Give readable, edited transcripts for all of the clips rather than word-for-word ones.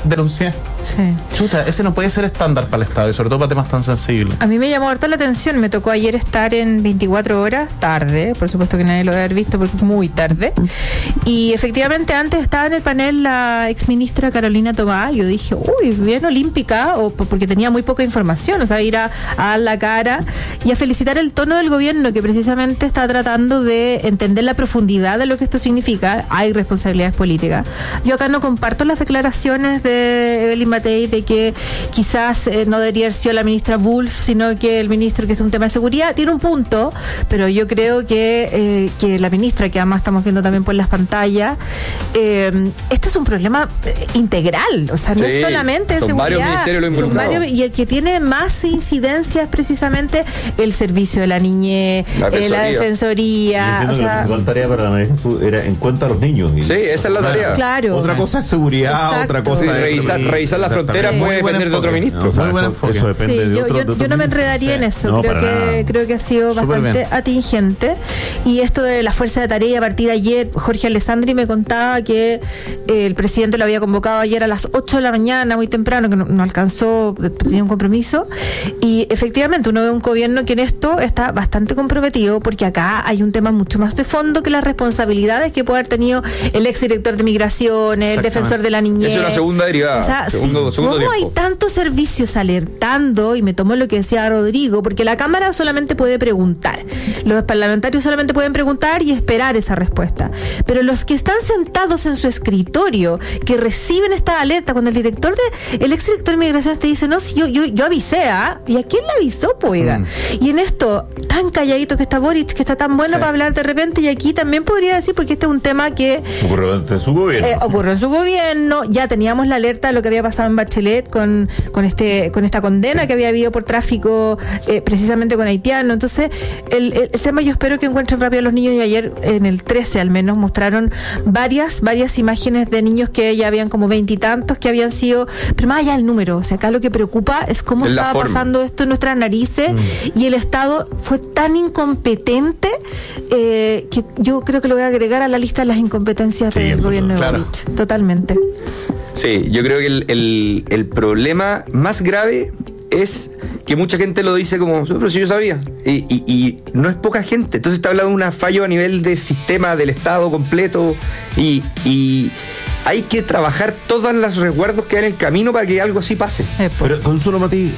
denuncié. Sí. Chuta, ese no puede ser estándar para el Estado y sobre todo para temas tan sensibles. A mí me llamó harto la atención, me tocó ayer estar en 24 horas, tarde, por supuesto que nadie lo debe haber visto porque es muy tarde, y efectivamente antes estaba en el panel la exministra Carolina Tobar, y yo dije, uy, bien olímpica, porque tenía muy poca información, o sea, ir a dar la cara y a felicitar el tono del gobierno que precisamente está tratando de entender la profundidad de lo que esto significa. Hay responsabilidades políticas. Yo acá no comparto las declaraciones de Evelyn Matei de que quizás no debería haber sido la ministra Wolf, sino que el ministro, que es un tema de seguridad, tiene un punto, pero yo creo que la ministra, que además estamos viendo también por las pantallas, este es un problema integral, o sea, no es solamente de seguridad, varios ministerios lo involucrados. Y el que tiene más incidencia es precisamente el servicio de la niñez, la defensoría. O sea, la tarea para la maneja era en cuenta a los niños. Sí, esa es la tarea. Claro. Otra cosa es seguridad, Exacto. otra cosa es revisar la frontera puede depender de otro ministro. Muy buen enfoque. Eso depende de otro yo no me enredaría en eso. No, creo que ha sido bastante atingente. Y esto de la fuerza de tarea, a partir de ayer, Jorge Alessandri me contaba que el presidente lo había convocado ayer a las 8 de la mañana, muy temprano, que no alcanzó, tenía un compromiso. Y efectivamente uno ve un gobierno que en esto está bastante comprometido, porque acá hay un tema mucho más de fondo que las responsabilidades que puede haber tenido el exdirector de Migraciones, el defensor de la niñez. Es una segunda derivada. O sea, segundo ¿cómo tiempo. hay tantos servicios alertando? Y me tomo lo que decía Rodrigo, porque la Cámara solamente puede preguntar. Los parlamentarios solamente pueden preguntar y esperar esa respuesta. Pero los que están sentados en su escritorio, que reciben esta alerta, cuando el exdirector de Migraciones te dice, no, si yo avisé, ¿y a quién le avisó, poiga? Y en esto, tan calladito que está Boric, que está tan bueno para hablar de repente, y aquí también podría decir, porque este es un tema que ocurrió en su gobierno. Ocurrió en su gobierno, ya teníamos la alerta de lo que había pasado en Bachelet con esta condena que había habido por tráfico precisamente con haitianos. Entonces, el tema yo espero que encuentren rápido a los niños, y ayer en el 13 al menos mostraron varias imágenes de niños que ya habían como 20 y tantos que habían sido, pero más allá del número, o sea, acá lo que preocupa es cómo estaba pasando esto en nuestras narices, y el Estado fue tan incompetente que yo creo que lo voy a agregar a la lista de las incompetencias del gobierno de Boric. Totalmente. Sí, yo creo que el problema más grave es que mucha gente lo dice como, pero si yo sabía, y no es poca gente. Entonces está hablando de un fallo a nivel del sistema del Estado completo, y hay que trabajar todos los resguardos que hay en el camino para que algo así pase. Pero Consuelo Mati,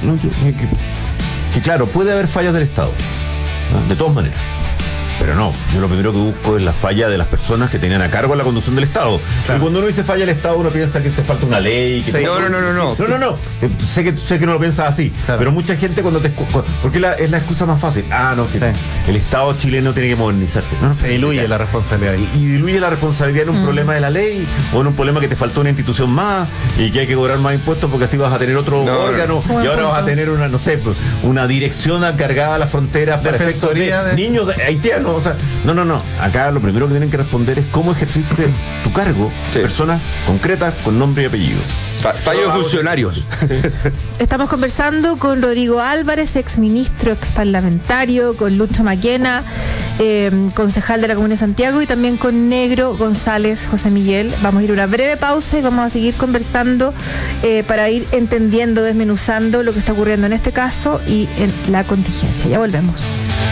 que claro, puede haber fallas del Estado, ¿no? De todas maneras. Pero no, yo lo primero que busco es la falla de las personas que tenían a cargo la conducción del Estado. Claro. Y cuando uno dice falla del Estado, uno piensa que te falta una ley. Que No. No. Sé que no lo piensas así. Claro. Pero mucha gente cuando porque es la excusa más fácil. El Estado chileno tiene que modernizarse, ¿no? Se diluye la responsabilidad. Y diluye la responsabilidad en un problema de la ley, o en un problema que te faltó una institución más y que hay que cobrar más impuestos porque así vas a tener otro órgano, y ahora vas a tener una dirección encargada a las fronteras para efectos de niños haitianos. O sea, no. Acá lo primero que tienen que responder es cómo ejerciste tu cargo. Personas concretas con nombre y apellido. Fallo de funcionarios. Estamos conversando con Rodrigo Álvarez, exministro, exparlamentario, con Lucho Maquena, concejal de la Comuna de Santiago, y también con Negro González José Miguel. Vamos a ir a una breve pausa y vamos a seguir conversando para ir entendiendo, desmenuzando lo que está ocurriendo en este caso y en la contingencia. Ya volvemos.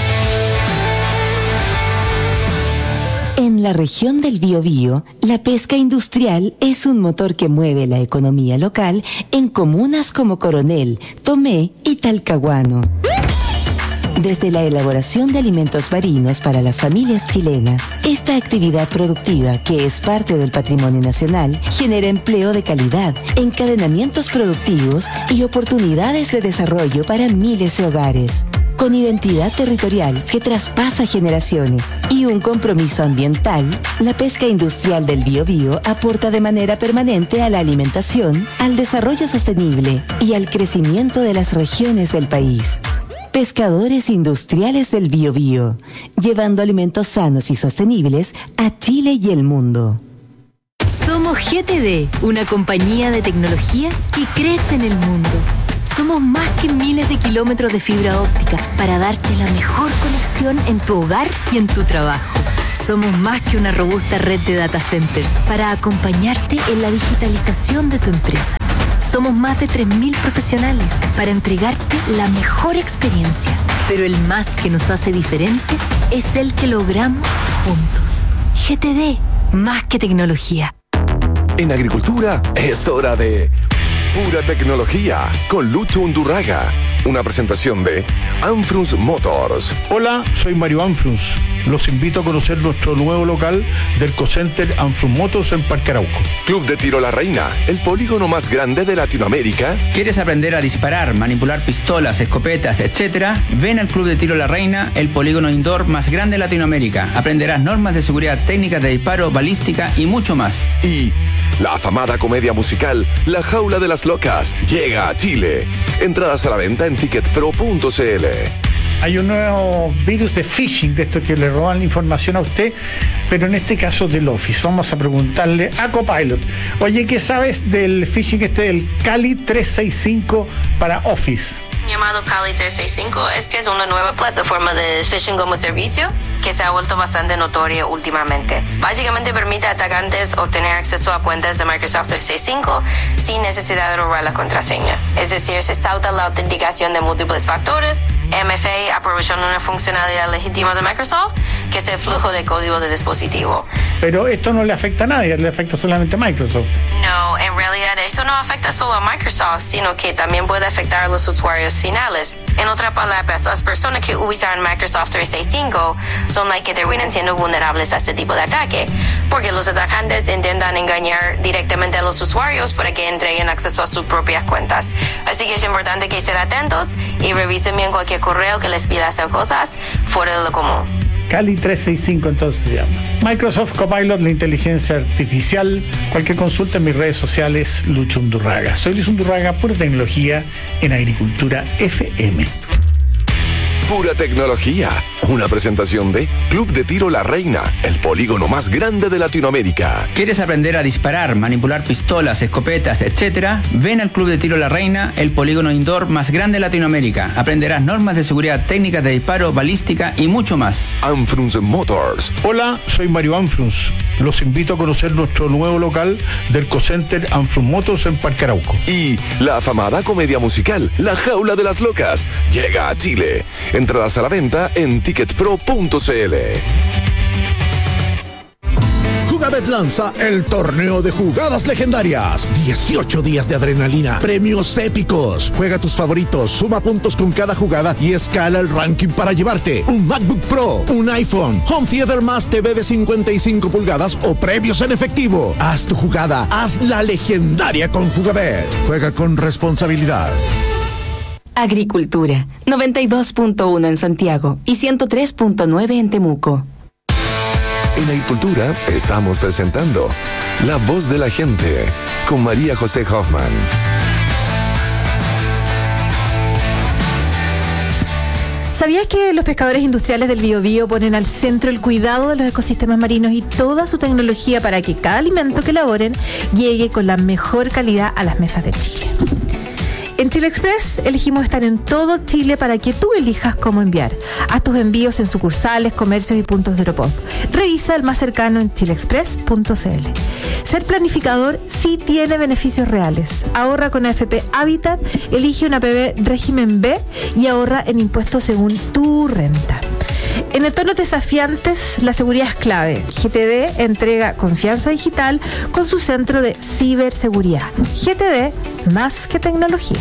En la región del Biobío, la pesca industrial es un motor que mueve la economía local en comunas como Coronel, Tomé y Talcahuano. Desde la elaboración de alimentos marinos para las familias chilenas, esta actividad productiva, que es parte del patrimonio nacional, genera empleo de calidad, encadenamientos productivos y oportunidades de desarrollo para miles de hogares. Con identidad territorial que traspasa generaciones y un compromiso ambiental, la pesca industrial del Biobío aporta de manera permanente a la alimentación, al desarrollo sostenible y al crecimiento de las regiones del país. Pescadores Industriales del Biobío, llevando alimentos sanos y sostenibles a Chile y el mundo. Somos GTD, una compañía de tecnología que crece en el mundo. Somos más que miles de kilómetros de fibra óptica para darte la mejor conexión en tu hogar y en tu trabajo. Somos más que una robusta red de data centers para acompañarte en la digitalización de tu empresa. Somos más de 3.000 profesionales para entregarte la mejor experiencia. Pero el más que nos hace diferentes es el que logramos juntos. GTD, más que tecnología. En agricultura es hora de Pura Tecnología con Lucho Undurraga. Una presentación de Anfrunz Motors. Hola, soy Mario Anfrunz. Los invito a conocer nuestro nuevo local del Ecocenter Anfrunz Motors en Parque Arauco. Club de Tiro La Reina, el polígono más grande de Latinoamérica. ¿Quieres aprender a disparar, manipular pistolas, escopetas, etcétera? Ven al Club de Tiro La Reina, el polígono indoor más grande de Latinoamérica. Aprenderás normas de seguridad, técnicas de disparo, balística y mucho más. Y la afamada comedia musical La Jaula de las Locas llega a Chile. Entradas a la venta en ticketpro.cl. Hay un nuevo virus de phishing, de esto que le roban la información a usted, pero en este caso del Office. Vamos a preguntarle a Copilot. Oye, ¿qué sabes del phishing del Kali 365 para Office? Llamado Kali 365 es que es una nueva plataforma de phishing como servicio que se ha vuelto bastante notoria últimamente. Básicamente permite a atacantes obtener acceso a cuentas de Microsoft 365 sin necesidad de robar la contraseña. Es decir, se sauta la autenticación de múltiples factores. MFA aprovechando una funcionalidad legítima de Microsoft, que es el flujo de código de dispositivo. Pero esto no le afecta a nadie, le afecta solamente a Microsoft. No, en realidad eso no afecta solo a Microsoft, sino que también puede afectar a los usuarios finales. En otras palabras, las personas que usan Microsoft 365 son las que terminan siendo vulnerables a este tipo de ataque, porque los atacantes intentan engañar directamente a los usuarios para que entreguen acceso a sus propias cuentas. Así que es importante que estén atentos y revisen bien cualquier correo que les pida hacer cosas fuera de lo común. Kali 365 entonces se llama. Microsoft Copilot, la inteligencia artificial. Cualquier consulta en mis redes sociales, Lucho Undurraga. Soy Luis Undurraga, Pura Tecnología en Agricultura FM. Pura Tecnología, una presentación de Club de Tiro La Reina, el polígono más grande de Latinoamérica. ¿Quieres aprender a disparar, manipular pistolas, escopetas, etcétera? Ven al Club de Tiro La Reina, el polígono indoor más grande de Latinoamérica. Aprenderás normas de seguridad, técnicas de disparo, balística y mucho más. Anfrunz Motors. Hola, soy Mario Anfrunz. Los invito a conocer nuestro nuevo local del Ecocenter Anfrunz Motors en Parque Arauco. Y la afamada comedia musical La Jaula de las Locas llega a Chile. Entradas a la venta en ticketpro.cl. Jugabet lanza el torneo de jugadas legendarias. 18 días de adrenalina, premios épicos. Juega tus favoritos, suma puntos con cada jugada y escala el ranking para llevarte un MacBook Pro, un iPhone, Home Theater más TV de 55 pulgadas o premios en efectivo. Haz tu jugada, haz la legendaria con Jugabet. Juega con responsabilidad. Agricultura, 92.1 en Santiago y 103.9 en Temuco. En Agricultura estamos presentando La Voz de la Gente con María José Hoffman. ¿Sabías que los pescadores industriales del Biobío ponen al centro el cuidado de los ecosistemas marinos y toda su tecnología para que cada alimento que elaboren llegue con la mejor calidad a las mesas de Chile? En Chile Express elegimos estar en todo Chile para que tú elijas cómo enviar. Haz tus envíos en sucursales, comercios y puntos de Europov. Revisa el más cercano en chileexpress.cl. Ser planificador sí tiene beneficios reales. Ahorra con AFP Habitat, elige una PB régimen B y ahorra en impuestos según tu renta. En entornos desafiantes, la seguridad es clave. GTD entrega confianza digital con su centro de ciberseguridad. GTD, más que tecnología.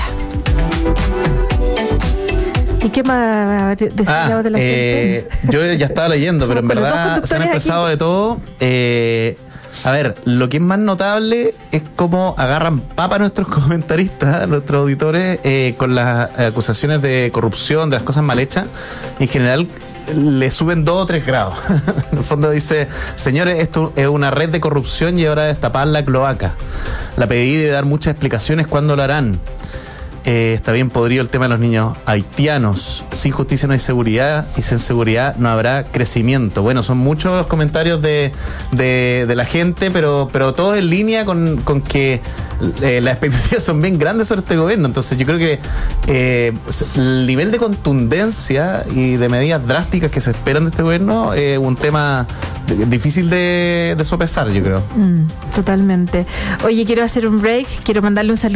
¿Y qué más decía de la gente? Yo ya estaba leyendo, pero en verdad se han expresado de todo. A ver, lo que es más notable es cómo agarran papa nuestros comentaristas, nuestros auditores, con las acusaciones de corrupción, de las cosas mal hechas. En general, le suben 2 o 3 grados. En el fondo dice, señores, esto es una red de corrupción y ahora destapar la cloaca. La PDI de dar muchas explicaciones cuándo lo harán. Está bien podrido el tema de los niños haitianos. Sin justicia no hay seguridad y sin seguridad no habrá crecimiento. Bueno, son muchos los comentarios de la gente, pero todos en línea con que las expectativas son bien grandes sobre este gobierno. Entonces yo creo que el nivel de contundencia y de medidas drásticas que se esperan de este gobierno es un tema difícil de sopesar, yo creo. Totalmente. Oye, quiero hacer un break, quiero mandarle un saludo